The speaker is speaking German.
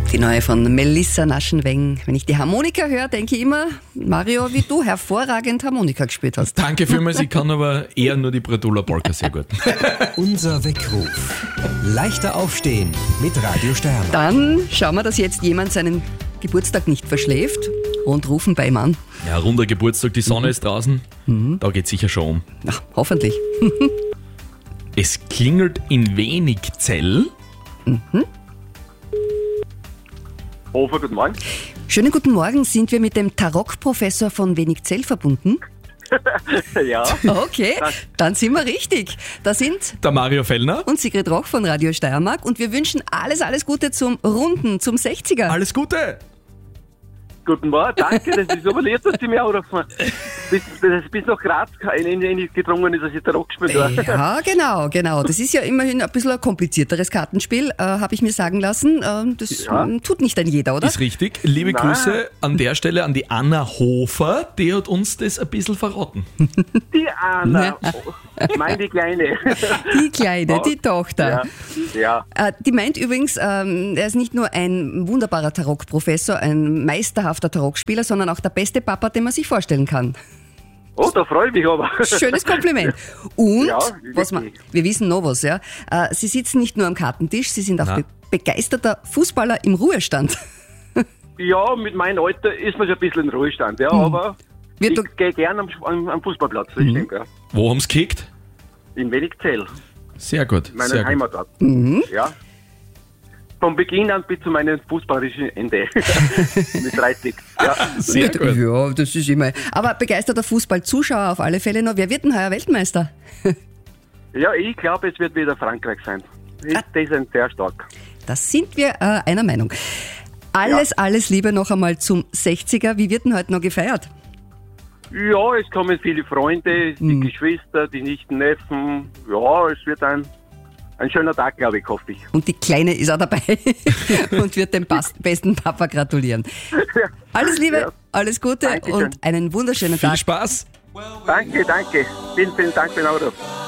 Die neue von Melissa Naschenweng. Wenn ich die Harmonika höre, denke ich immer, Mario, wie du hervorragend Harmonika gespielt hast. Danke vielmals, ich kann aber eher nur die Bredula Polka sehr gut. Unser Weckruf. Leichter aufstehen mit Radio Steiermark. Dann schauen wir, dass jetzt jemand seinen Geburtstag nicht verschläft und rufen bei ihm an. Ja, runder Geburtstag, die Sonne ist draußen, da geht sicher schon um. Na, hoffentlich. Es klingelt in Wenigzell. Hofer, guten Morgen. Schönen guten Morgen, sind wir mit dem Tarock-Professor von Wenigzell verbunden? Ja, Okay, dann sind wir richtig. Da sind Der Mario Fellner. und Sigrid Roch von Radio Steiermark und wir wünschen alles Gute zum Runden, zum 60er. Alles Gute. guten Morgen. Danke, das ist aber lieb, dass Sie mich anrufen. Bis nach Graz gedrungen ist, dass ich Tarock gespielt habe. Ja, genau. Das ist ja immerhin ein bisschen ein komplizierteres Kartenspiel, habe ich mir sagen lassen. Das tut nicht ein jeder, oder? Ist richtig. Liebe Nein. Grüße an der Stelle an die Anna Hofer, die hat uns das ein bisschen verraten. Die Anna, meine Kleine. Die Kleine, die Tochter. Ja. Die meint übrigens, er ist nicht nur ein wunderbarer Tarock-Professor, ein meisterhafter Tarock-Spieler, sondern auch der beste Papa, den man sich vorstellen kann. Oh, da freue ich mich aber. Schönes Kompliment. Und, Ja, wir wissen noch was, ja. Sie sitzen nicht nur am Kartentisch, Sie sind auch Na. begeisterter Fußballer im Ruhestand. Ja, mit meinem Alter ist man schon ein bisschen in Ruhestand, ja, aber Wird ich doch- gehe gerne am Fußballplatz, das stimmt, ja. Wo haben's gekickt? In Wenigzell, Sehr gut. meinen Sehr gut. Heimatort. Ja. Von Beginn an bis zu meinem fußballerischen Ende. Mit 30. Ja. Sehr gut. Ja, das ist immer. Aber begeisterter Fußballzuschauer auf alle Fälle noch. Wer wird denn heuer Weltmeister? Ja, ich glaube, es wird wieder Frankreich sein. Die sind sehr stark. Das sind wir einer Meinung. Alles Liebe noch einmal zum 60er. Wie wird denn heute noch gefeiert? Ja, es kommen viele Freunde, die Geschwister, die Nichten, Neffen. Ja, es wird ein schöner Tag, glaube ich, hoffe ich. Und die Kleine ist auch dabei und wird dem besten Papa gratulieren. Alles Liebe, Ja. alles Gute Dankeschön. und einen wunderschönen Viel Tag. Spaß. Danke. Vielen Dank für den Anruf.